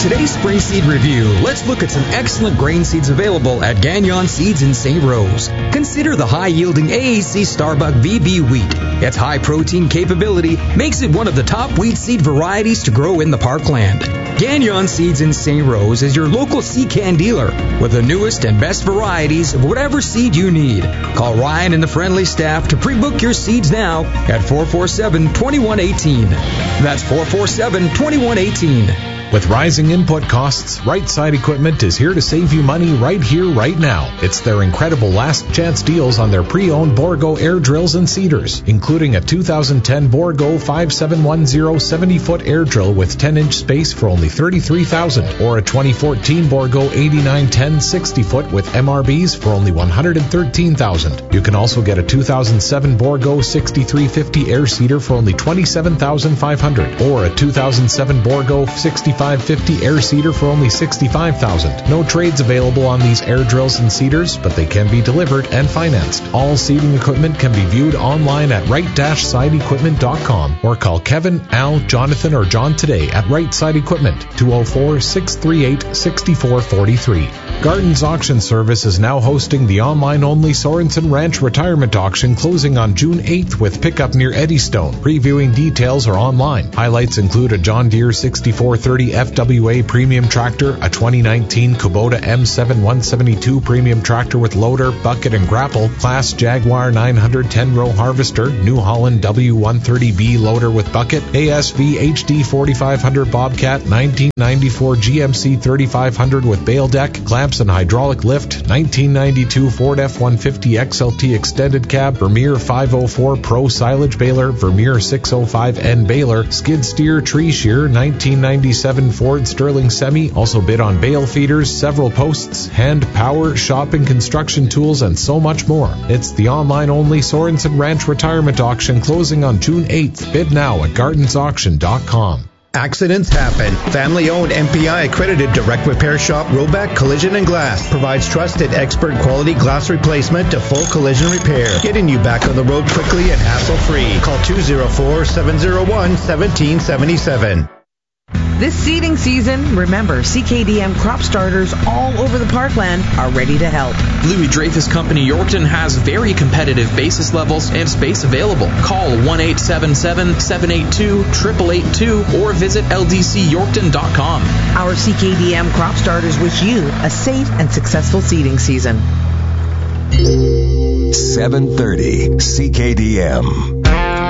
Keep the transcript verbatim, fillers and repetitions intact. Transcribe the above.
today's spring seed review, let's look at some excellent grain seeds available at Gagnon Seeds in Saint Rose. Consider the high-yielding A A C Starbuck V B wheat. Its high protein capability makes it one of the top wheat seed varieties to grow in the parkland. Gagnon Seeds in Saint Rose is your local C-Can dealer with the newest and best varieties of whatever seed you need. Call Ryan and the friendly staff to pre-book your seeds now at four four seven, two one one eight. That's four four seven, two one one eight. With rising input costs, Right Side Equipment is here to save you money right here, right now. It's their incredible last chance deals on their pre-owned Borgo air drills and seeders, including a two thousand ten Borgo five seven one zero seventy-foot air drill with ten inch space for only thirty-three thousand dollars, or a twenty fourteen Borgo eighty-nine ten sixty-foot with M R Bs for only one hundred thirteen thousand dollars. You can also get a two thousand seven Borgo sixty-three fifty air seeder for only twenty-seven thousand five hundred dollars, or a two thousand seven Borgo sixty-five fifty air seeder for only sixty-five thousand dollars. No trades available on these air drills and seeders, but they can be delivered and financed. All seeding equipment can be viewed online at right side equipment dot com or call Kevin, Al, Jonathan, or John today at Right Side Equipment, two oh four, six three eight, six four four three. Gardens Auction Service is now hosting the online-only Sorensen Ranch Retirement Auction closing on June eighth with pickup near Eddystone. Previewing details are online. Highlights include a John Deere sixty-four thirty F W A premium tractor, a twenty nineteen Kubota M seven one seventy-two premium tractor with loader, bucket, and grapple, Class Jaguar nine hundred ten row harvester, New Holland W one thirty B loader with bucket, A S V H D forty-five hundred Bobcat, nineteen ninety-four G M C thirty-five hundred with bale deck, clamps and hydraulic lift, nineteen ninety-two Ford F one fifty X L T extended cab, Vermeer five oh four Pro silage baler, Vermeer six oh five N baler, skid steer tree shear, nineteen ninety-seven Ford Sterling Semi, also bid on bale feeders, several posts, hand power, shopping, construction tools, and so much more. It's the online-only Sorensen Ranch Retirement Auction closing on June eighth. Bid now at gardens auction dot com. Accidents happen. Family-owned M P I accredited direct repair shop Roback Collision and Glass provides trusted expert quality glass replacement to full collision repair, getting you back on the road quickly and hassle-free. Call two oh four, seven oh one, one seven seven seven. This seeding season, remember, C K D M crop starters all over the parkland are ready to help. Louis Dreyfus Company Yorkton has very competitive basis levels and space available. Call one eight seven seven, seven eight two, eight eight eight two or visit L D C Yorkton dot com. Our C K D M crop starters wish you a safe and successful seeding season. seven thirty C K D M.